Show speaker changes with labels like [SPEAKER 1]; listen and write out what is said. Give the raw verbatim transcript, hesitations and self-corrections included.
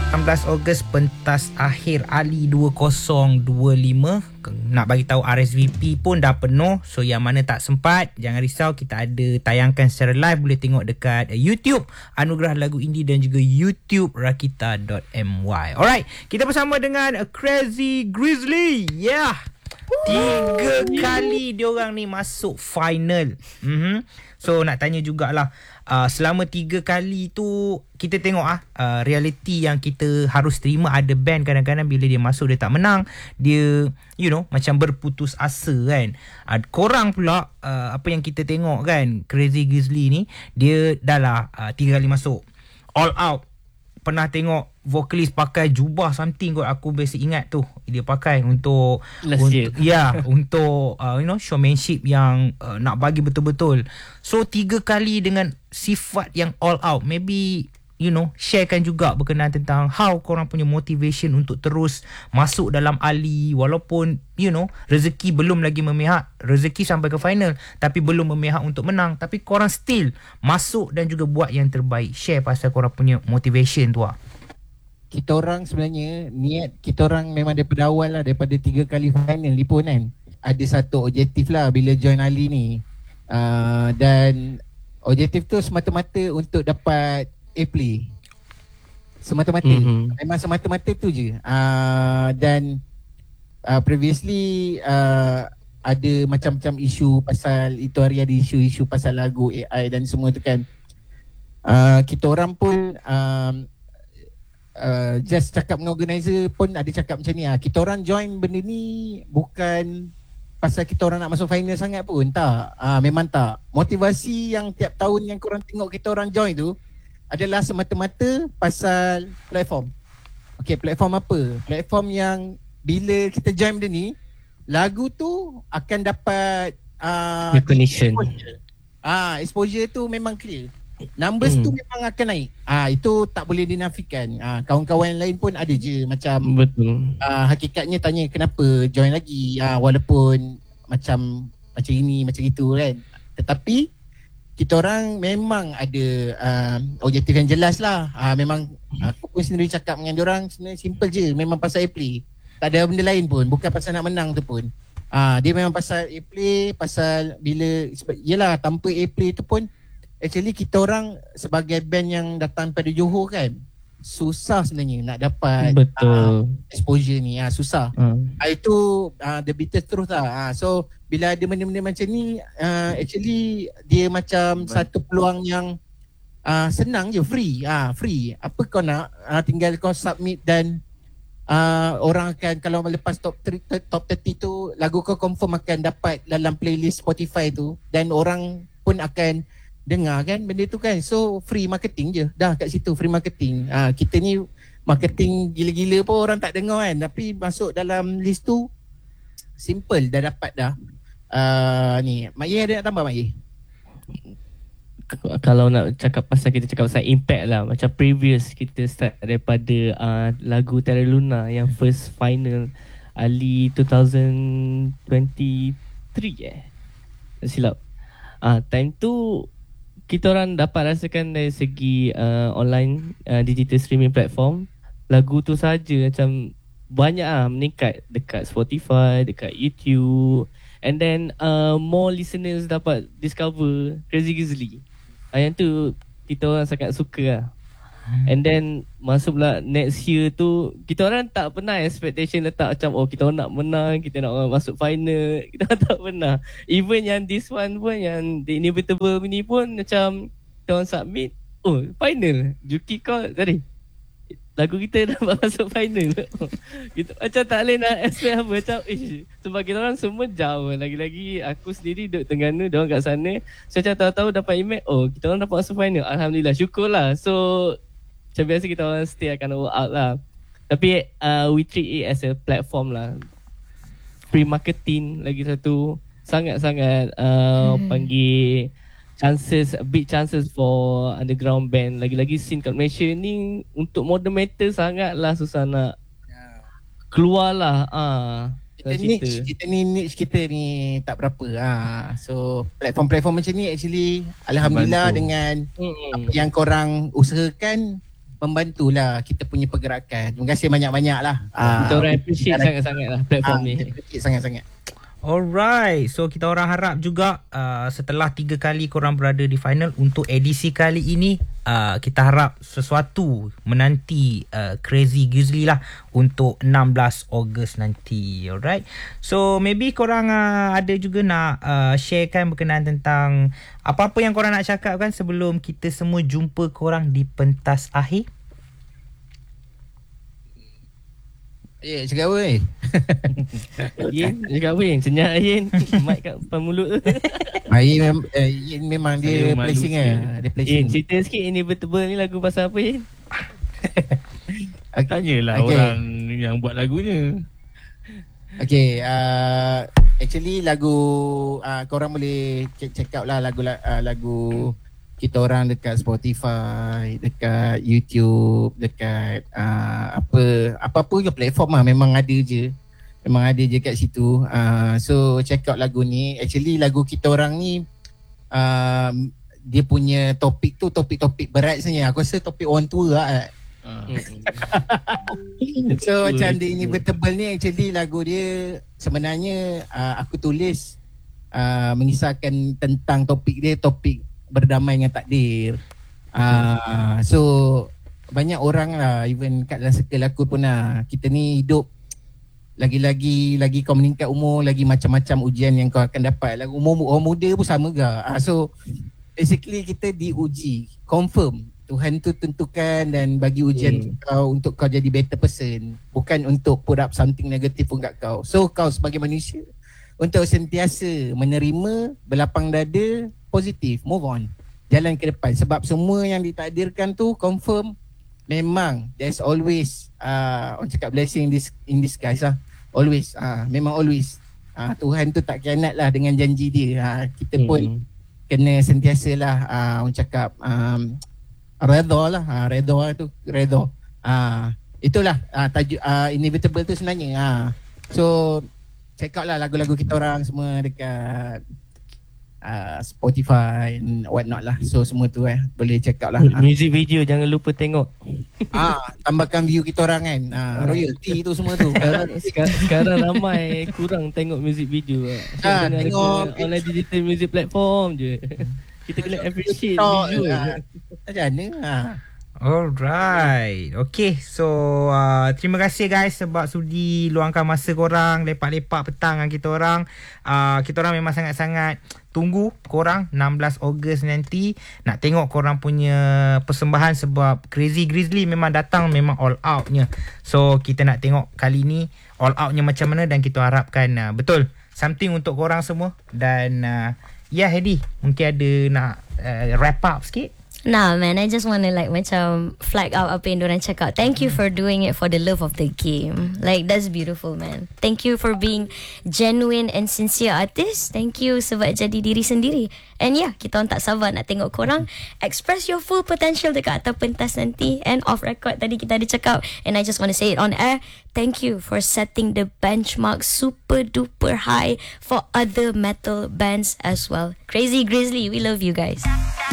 [SPEAKER 1] enam belas Ogos pentas akhir Ali dua kosong dua lima. Nak bagi tahu R S V P pun dah penuh. So yang mana tak sempat, jangan risau, kita ada tayangkan secara live. Boleh tengok dekat YouTube Anugerah Lagu Indie dan juga YouTube rakita dot my. Alright, kita bersama dengan Crazy Grizzly. Yeah. Tiga kali diorang ni masuk final. Mm-hmm. So nak tanya jugalah, uh, selama tiga kali tu kita tengok ah uh, realiti yang kita harus terima. Ada band kadang-kadang bila dia masuk dia tak menang, dia you know macam berputus asa kan. Uh, korang pula uh, apa yang kita tengok kan, Crazy Grizzly ni dia dah lah uh, tiga kali masuk all out. Pernah tengok vokalis pakai jubah something kot, aku biasa ingat tu dia pakai untuk untuk ya yeah, untuk uh, you know showmanship yang uh, nak bagi betul-betul. So tiga kali dengan sifat yang all out. Maybe you know sharekan juga berkenaan tentang how korang punya motivation untuk terus masuk dalam Ali, walaupun you know rezeki belum lagi memihak, rezeki sampai ke final tapi belum memihak untuk menang, tapi korang still masuk dan juga buat yang terbaik. Share pasal korang punya motivation tu lah.
[SPEAKER 2] Kita orang sebenarnya niat kita orang memang daripada awal lah, daripada tiga kali final ni pun kan ada satu objektif lah bila join Ali ni, uh, dan objektif tu semata-mata untuk dapat A-play, semata-mata. Mm-hmm. Memang semata-mata tu je. uh, Dan uh, previously uh, ada macam-macam isu pasal, itu hari ada isu-isu pasal lagu A I dan semua tu kan. uh, Kita orang pun um, uh, just cakap dengan organizer pun ada cakap macam ni lah. Kita orang join benda ni bukan pasal kita orang nak masuk final sangat pun, tak. uh, Memang tak. Motivasi yang tiap tahun yang korang tengok kita orang join tu adalah semata-mata pasal platform. Okay, platform apa? Platform yang bila kita join benda ni, lagu tu akan dapat uh,
[SPEAKER 3] recognition.
[SPEAKER 2] Exposure. Ah, exposure tu memang clear. Numbers hmm. tu memang akan naik. Ah, itu tak boleh dinafikan. Ah, kawan-kawan lain pun ada je macam
[SPEAKER 3] betul.
[SPEAKER 2] Ah, hakikatnya tanya kenapa join lagi, ah, walaupun macam macam ini macam itu kan. Tetapi kita orang memang ada uh, objektif yang jelas lah. Uh, memang aku pun sendiri cakap dengan diorang sebenarnya simple je. Memang pasal A-play. Tak ada benda lain pun. Bukan pasal nak menang tu pun. Uh, dia memang pasal A-play. Pasal bila, yelah tanpa A-play tu pun actually kita orang sebagai band yang datang pada Johor kan, susah sebenarnya nak dapat uh, exposure ni. Uh, susah. Hmm. Uh, itu uh, the bitter truth lah. Uh, so bila ada benda-benda macam ni, uh, actually dia macam Baik. satu peluang yang uh, senang je, free. Ah, uh, free. Apa kau nak, uh, tinggal kau submit dan uh, orang akan, kalau lepas top tiga, top tiga tu lagu kau confirm akan dapat dalam playlist Spotify tu, dan orang pun akan dengar kan benda tu kan. So free marketing je dah kat situ, free marketing. Ah, uh, kita ni marketing gila-gila pun orang tak dengar kan, tapi masuk dalam list tu simple dah dapat dah. Uh, ni Mak Ye ada nak tambah Mak Ye?
[SPEAKER 3] Kalau nak cakap pasal, kita cakap pasal impact lah. Macam previous kita start daripada uh, lagu Terra Luna yang first final Ali dua ribu dua puluh tiga eh tak silap. uh, Time tu kita orang dapat rasakan dari segi uh, online uh, digital streaming platform, lagu tu saja macam banyak lah meningkat dekat Spotify, dekat YouTube. And then uh, more listeners dapat discover Crazy Grizzly. uh, Yang tu kita orang sangat suka lah. And then masuk pula next year tu, kita orang tak pernah expectation letak macam oh kita orang nak menang, kita nak masuk final. Kita orang tak pernah. Even yang this one pun, yang The Inevitable ni pun macam kita orang submit, oh final, Juki call tadi lagu kita dapat masuk final. Kita macam tak boleh nak expect apa. Macam eh, sebab kita orang semua jauh. Lagi-lagi aku sendiri duduk Terengganu, diorang kat sana. So macam tahu-tahu dapat email, oh kita orang dapat masuk final. Alhamdulillah, syukurlah. So macam biasa kita orang stay akan work out lah. Tapi uh, we treat it as a platform lah. Free marketing lagi satu. Sangat-sangat uh, hmm. panggil chances, big chances for underground band. Lagi-lagi scene kat Malaysia ni untuk modern metal sangatlah susah nak keluar lah. Ah,
[SPEAKER 2] kita niche, kita ni niche kita ni tak berapa. Ah, so platform-platform macam ni actually alhamdulillah bantu. Dengan hmm. apa yang korang usahakan, membantulah kita punya pergerakan. Terima kasih banyak-banyak lah.
[SPEAKER 3] Kita orang appreciate sangat-sangat lah platform
[SPEAKER 2] ah,
[SPEAKER 3] ni.
[SPEAKER 2] Appreciate sangat-sangat.
[SPEAKER 1] Alright, so kita orang harap juga uh, setelah tiga kali korang berada di final, untuk edisi kali ini uh, kita harap sesuatu menanti uh, Crazy Grizzly lah untuk enam belas Ogos nanti. Alright, so maybe korang uh, ada juga nak uh, sharekan berkenaan tentang apa-apa yang korang nak cakap kan sebelum kita semua jumpa korang di pentas akhir.
[SPEAKER 2] Eh, cakap apa eh?
[SPEAKER 3] Yin, cakap apa Yin? Senyap Yin. Mic kat depan mulut tu.
[SPEAKER 2] Ah, Yin, mem- eh, Yin memang dia
[SPEAKER 4] Saya
[SPEAKER 2] placing
[SPEAKER 4] malu
[SPEAKER 2] eh.
[SPEAKER 4] sikit.
[SPEAKER 2] Dia placing.
[SPEAKER 3] Yin, cerita sikit Inevitable ni lagu pasal apa Yin?
[SPEAKER 2] Okay.
[SPEAKER 4] Tanyalah
[SPEAKER 2] Okay.
[SPEAKER 4] orang yang buat lagunya.
[SPEAKER 2] Okay, uh, actually lagu uh, korang boleh check, check out lah lagu uh, lagu kita orang dekat Spotify, dekat YouTube, dekat uh, apa apa-apa je platform lah, memang ada je. Memang ada je kat situ. Uh, so check out lagu ni. Actually lagu kita orang ni uh, dia punya topik tu topik-topik berat sebenarnya. Aku rasa topik orang tua lah. So macam The Inevitable ni actually lagu dia sebenarnya uh, aku tulis uh, mengisahkan tentang topik dia, topik berdamai dengan takdir. Uh, so banyak orang lah, even kat dalam circle aku pun lah, kita ni hidup lagi-lagi lagi kau meningkat umur, lagi macam-macam ujian yang kau akan dapat. Lagi umur orang muda pun sama ke. Uh, so basically kita diuji, confirm Tuhan tu tentukan dan bagi ujian
[SPEAKER 3] Hmm.
[SPEAKER 2] kau untuk kau jadi better person, bukan untuk put up something negatif pun kat kau. So kau sebagai manusia untuk sentiasa menerima, berlapang dada, positif, move on, jalan ke depan. Sebab semua yang ditakdirkan tu confirm, memang there's always uh, orang cakap blessing in, this, in disguise lah. Always, uh, memang always uh, Tuhan tu tak khianat lah dengan janji dia. uh, Kita pun
[SPEAKER 3] Hmm.
[SPEAKER 2] kena sentiasa lah uh, orang cakap um, redha lah, uh, redha lah tu, redha. uh, Itulah uh, tajuk uh, Inevitable tu sebenarnya. uh. So check out lah lagu-lagu kita orang semua dekat uh, Spotify and what not lah. So semua tu eh boleh check out lah. Ah,
[SPEAKER 3] Music video jangan lupa tengok.
[SPEAKER 2] ah, tambahkan view kita orang kan. Ah, royalty tu semua tu.
[SPEAKER 3] Sekarang, sekarang, sekarang ramai kurang tengok music video.
[SPEAKER 2] Ah,
[SPEAKER 3] Dengar
[SPEAKER 2] tengok
[SPEAKER 3] dekat online digital music platform je. Kita kena appreciate
[SPEAKER 2] TikTok,
[SPEAKER 3] visual.
[SPEAKER 2] ah, macam mana? Ah.
[SPEAKER 1] Alright. Okay, so uh, terima kasih guys sebab sudi luangkan masa korang lepak-lepak petang dengan kita orang. Uh, kita orang memang sangat-sangat tunggu korang enam belas Ogos nanti nak tengok korang punya persembahan, sebab Crazy Grizzly memang datang memang all outnya. So kita nak tengok kali ni all outnya macam mana, dan kita harapkan uh, betul something untuk korang semua. Dan uh, ya yeah, Hedi, mungkin ada nak uh, wrap up sikit.
[SPEAKER 5] Nah man, I just want to like macam flag out apa yang diorang cakap. Thank you for doing it for the love of the game. Like that's beautiful man. Thank you for being genuine and sincere artist. Thank you sebab jadi diri sendiri. And yeah, kita orang tak sabar nak tengok korang express your full potential dekat atas pentas nanti. And off record tadi kita ada cakap, and I just want to say it on air, thank you for setting the benchmark super duper high for other metal bands as well. Crazy Grizzly, we love you guys.